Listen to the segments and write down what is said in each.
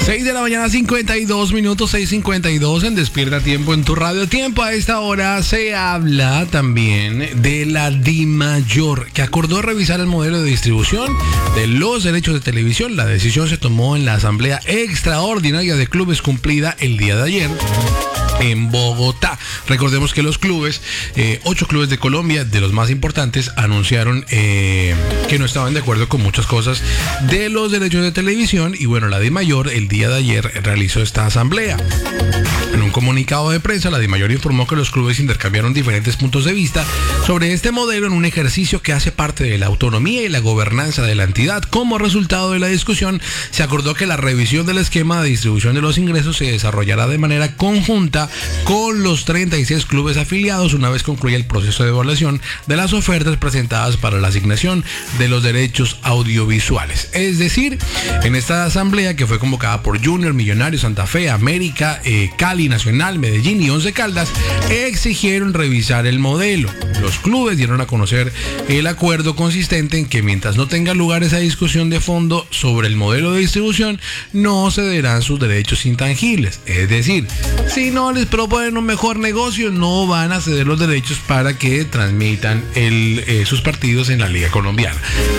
6 de la mañana, 52 minutos, 6:52 en Despierta Tiempo en tu radio. Tiempo. A esta hora se habla también de la DIMAYOR, que acordó revisar el modelo de distribución de los derechos de televisión. La decisión se tomó en la Asamblea Extraordinaria de Clubes cumplida el día de ayer en Bogotá. Recordemos que los clubes, 8 clubes de Colombia, de los más importantes, anunciaron que no estaban de acuerdo con muchas cosas de los derechos de televisión. Y bueno, la DIMAYOR el día de ayer realizó esta asamblea. En un comunicado de prensa, la DIMAYOR informó que los clubes intercambiaron diferentes puntos de vista sobre este modelo en un ejercicio que hace parte de la autonomía y la gobernanza de la entidad. Como resultado de la discusión, se acordó que la revisión del esquema de distribución de los ingresos se desarrollará de manera conjunta con los 36 clubes afiliados una vez concluya el proceso de evaluación de las ofertas presentadas para la asignación de los derechos audiovisuales. Es decir, en esta asamblea, que fue convocada por Junior, Millonarios, Santa Fe, América, Cali, Nacional, Medellín y 11 Caldas, exigieron revisar el modelo. Los clubes dieron a conocer el acuerdo consistente en que mientras no tenga lugar esa discusión de fondo sobre el modelo de distribución, no cederán sus derechos intangibles. Es decir, si no les proponen un mejor negocio, no van a ceder los derechos para que transmitan sus partidos en la Liga Colombiana.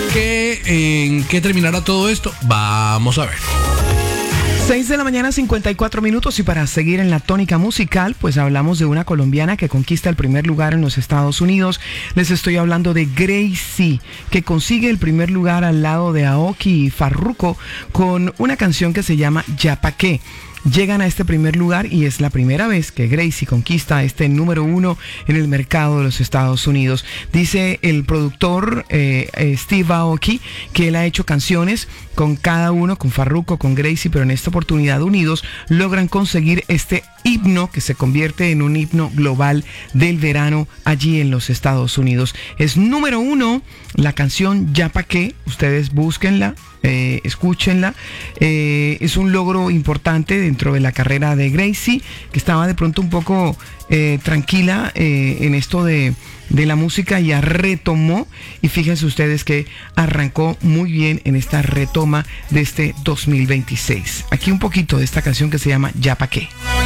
¿En qué terminará todo esto? Vamos a ver. 6 de la mañana, 54 minutos, y para seguir en la tónica musical, pues hablamos de una colombiana que conquista el primer lugar en los Estados Unidos. Les estoy hablando de Gracie, que consigue el primer lugar al lado de Aoki y Farruko con una canción que se llama Ya Pa' Qué. Llegan a este primer lugar y es la primera vez que Gracie conquista este número 1 en el mercado de los Estados Unidos. Dice el productor Steve Aoki que él ha hecho canciones con cada uno, con Farruko, con Gracie, pero en esta oportunidad unidos logran conseguir este himno que se convierte en un himno global del verano allí en los Estados Unidos. Es número 1 la canción Ya Pa' Qué. Ustedes búsquenla, escúchenla. Es un logro importante dentro de la carrera de Gracie, que estaba de pronto un poco tranquila en esto de la música, y retomó, y fíjense ustedes que arrancó muy bien en esta retoma de este 2026. Aquí un poquito de esta canción que se llama Ya Pa' Qué.